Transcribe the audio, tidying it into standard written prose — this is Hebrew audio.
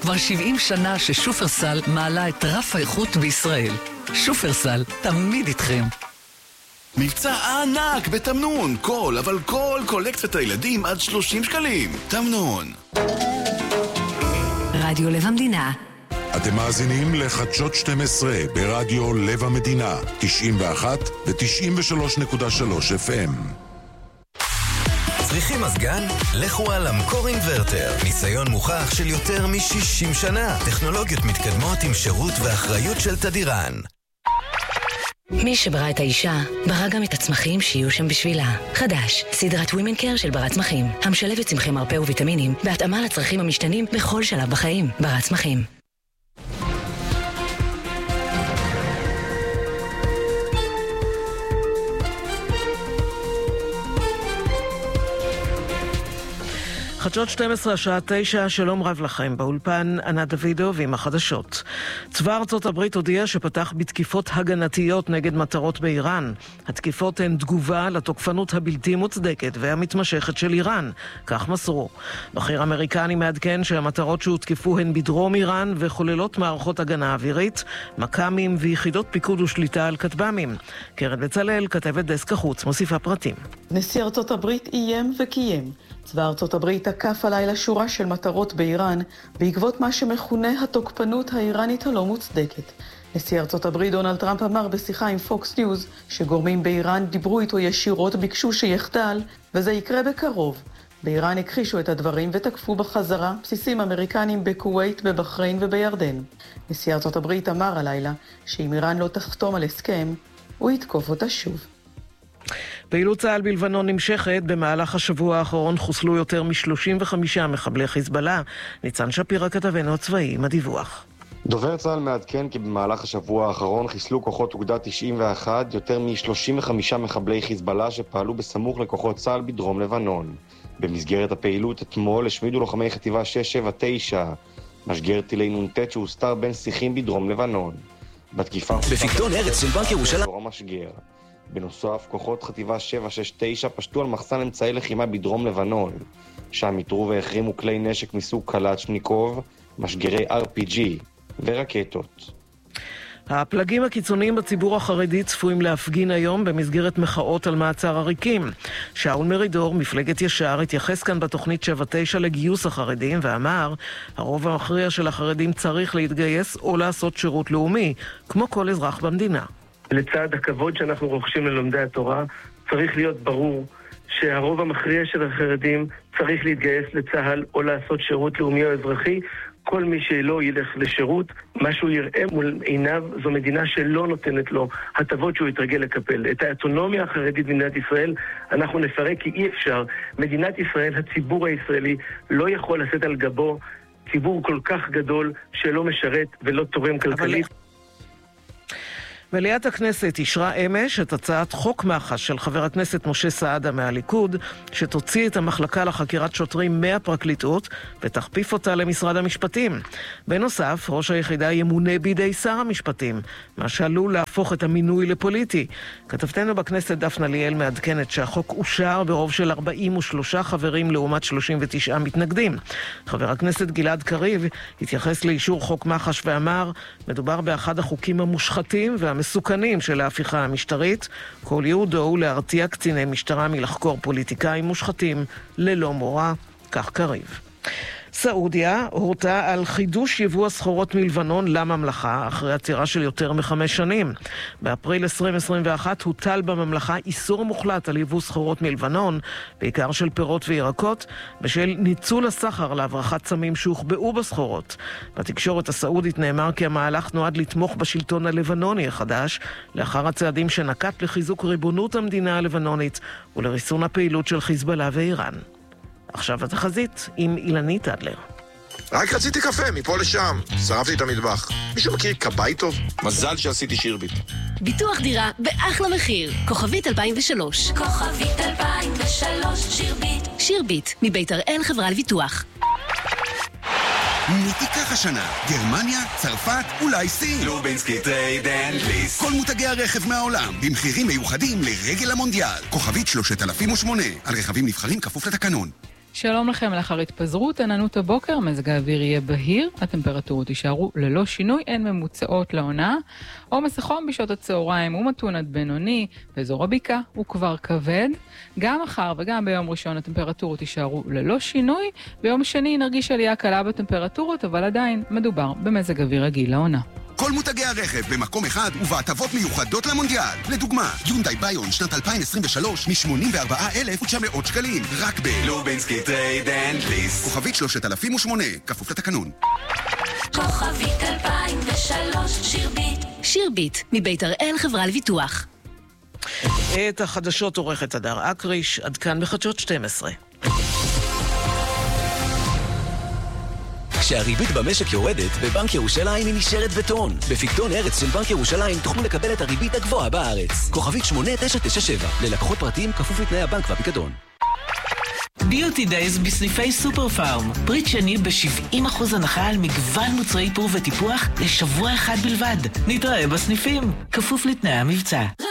כבר 70 שנה ששופרסל מעלה את רף האיכות בישראל. שופרסל, תמיד איתכם. מבצע ענק בתמנון, כל קולקציית הילדים עד 30 שקלים. תמנון. רדיו לב המדינה. אתם מאזינים לחדשות 12 ברדיו לב המדינה, 91 ו-93.3 FM. צריכים מזגן? לכו על המקור אינברטר. ניסיון מוכח של יותר מ-60 שנה. טכנולוגיות מתקדמות עם שירות ואחריות של תדירן. מי שברא את האישה, ברא גם את הצמחים שיהיו שם בשבילה. חדש, סדרת Women Care של ברת צמחים, המשלבת צמחי מרפא וויטמינים, בהתאמה לצרכים המשתנים בכל שלב בחיים. ברת צמחים. חדשות 12 השעה 9, שלום רב לכם. באולפן ענת דוידוב עם החדשות. צבא ארצות הברית הודיע שפתח בתקיפות הגנתיות נגד מטרות באיראן. התקיפות הן תגובה לתוקפנות הבלתי מוצדקת והמתמשכת של איראן, כך מסרו. בכיר אמריקני מעדכן שהמטרות שהותקפו הן בדרום איראן וכוללות מערכות הגנה אווירית, מקאמים ויחידות פיקוד ושליטה על כטב"מים. קרן בצלאל, כתבת דסק החוץ, מוסיפה פרטים. נשיא ארצות הברית איים וקיים. צבא ארצות הברית תקף הלילה שורה של מטרות באיראן בעקבות מה שמכונה התוקפנות האיראנית הלא מוצדקת. נשיא ארצות הברית דונלד טראמפ אמר בשיחה עם פוקס ניוז שגורמים באיראן דיברו איתו ישירות, ביקשו שיחדל, וזה יקרה בקרוב. באיראן הכחישו את הדברים ותקפו בחזרה בסיסים אמריקנים בכווית, בבחריין ובירדן. נשיא ארצות הברית אמר הלילה שאם איראן לא תחתום על הסכם, הוא יתקוף אותה שוב. פעילות צה"ל בלבנון נמשכת. במהלך השבוע האחרון חוסלו יותר מ-35 מחבלי חיזבאללה. ניצן שפירא כתבנו הצבאי עם הדיווח. דובר צה"ל מעדכן כי במהלך השבוע האחרון חיסלו כוחות אוגדה 91 יותר מ-35 מחבלי חיזבאללה שפעלו בסמוך לכוחות צה"ל בדרום לבנון. במסגרת הפעילות אתמול השמידו לוחמי חטיבה 679 משגר טילי נ"ט שהוסתר בין שיחים בדרום לבנון. בתקיפה בפיקדון ארץ של בנק ירושלים. בנוסף, כוחות חטיבה 769 פשטו על מחסן אמצעי לחימה בדרום לבנון, שם איתרו והחרימו כלי נשק מסוג קלצ'ניקוב, משגרי RPG ורקטות. הפלגים הקיצוניים בציבור החרדי צפויים להפגין היום במסגרת מחאות על מעצר עריקים. שאול מרידור, מפלגת ישר, התייחס כאן בתוכנית 79 לגיוס החרדים ואמר, הרוב המכריע של החרדים צריך להתגייס או לעשות שירות לאומי, כמו כל אזרח במדינה. לצד הכבוד שאנחנו רוכשים ללומדי התורה, צריך להיות ברור שהרוב המכריע של החרדים צריך להתגייס לצה"ל או לעשות שירות לאומי או אזרחי. כל מי שלא ילך לשירות, מה שהוא יראה מול עיניו זו מדינה שלא נותנת לו הטבות שהוא יתרגל לקפל. את האוטונומיה החרדית במדינת ישראל אנחנו נפרק כי אי אפשר. מדינת ישראל, הציבור הישראלי, לא יכול לשאת על גבו ציבור כל כך גדול שלא משרת ולא תורם כלכלית. מליאת הכנסת אישרה אמש את הצעת חוק מח"ש של חבר הכנסת משה סעדה מהליכוד, שתוציא את המחלקה לחקירת שוטרים מהפרקליטות ותכפיף אותה למשרד המשפטים. בנוסף, ראש היחידה ימונה בידי שר המשפטים, מה שעלול להפוך את המינוי לפוליטי. כתבתנו בכנסת דפנה ליאל מעדכנת שהחוק אושר ברוב של 43 חברים לעומת 39 מתנגדים. חבר הכנסת גלעד קריב התייחס לאישור חוק מח"ש ואמר, מדובר באחד החוקים המושחתים והמסוכנים של ההפיכה המשטרית. כל ייעודו הוא להרתיע קציני משטרה מלחקור פוליטיקאים מושחתים ללא מורא, כך קריב. סעודיה הורתה על חידוש יבוא הסחורות מלבנון לממלכה אחרי עצירה של יותר מ5 שנים. באפריל 2021 הוטל בממלכה איסור מוחלט על יבוא סחורות מלבנון, בעיקר של פירות וירקות, בשל ניצול הסחר להברחת סמים שהוחבאו בסחורות. בתקשורת הסעודית נאמר כי המהלך נועד לתמוך בשלטון הלבנוני החדש, לאחר הצעדים שנקט לחיזוק ריבונות המדינה הלבנונית ולריסון הפעילות של חיזבאללה ואיראן. עכשיו התחזית עם אילנית אדלר. רק רציתי קפה, מפה לשם. שרפתי את המטבח. מישהו מכיר קבאי טוב? מזל שעשיתי שירביט. ביטוח דירה באחלה מחיר. כוכבית 2003. כוכבית 2003, שירביט. שירביט, מבית הראל חברה לביטוח. מי תיקח השנה? גרמניה, צרפת, אולי סין? לובינסקי טרייד אנד ליסט. כל מותגי הרכב מהעולם, במחירים מיוחדים לרגל המונדיאל. כוכבית 3008, על רכבים נבחרים כפוף לתקנון. שלום לכם, לאחר התפזרות, עננות הבוקר, מזג האוויר יהיה בהיר, הטמפרטורות יישארו ללא שינוי, אין ממוצעות לעונה. עומס החום בשעות הצהריים הוא מתון עד בינוני, באזור הבקעה הוא כבר כבד. גם מחר וגם ביום ראשון הטמפרטורות יישארו ללא שינוי, ביום שני נרגיש עלייה קלה בטמפרטורות, אבל עדיין מדובר במזג אוויר רגיל לעונה. כל מותגי הרכב במקום אחד ובהטבות מיוחדות למונדיאל. לדוגמה, יונדאי ביון שנת 2023 מ-84,900 שקלים, רק לובינסקי טרייד אנד ליסט. כוכבית 3008, כפוף לתקנון. כוכבית 2003, שירביט. שירביט, מבית הראל חברה לביטוח. את החדשות עורכת הדר אקריש, עד כאן בחדשות 12. כשהריבית במשק יורדת, בבנק ירושלים היא נשארת בטון. בפיקדון ארץ של בנק ירושלים תוכלו לקבל את הריבית הגבוהה בארץ. כוכבית 8997, ללקוחות פרטיים כפוף לתנאי הבנק והפיקדון. ביוטי דייז בסניפי סופר פארם. פריט שני ב-70% הנחה על מגוון מוצרי איפור וטיפוח לשבוע אחד בלבד. נתראה בסניפים, כפוף לתנאי המבצע.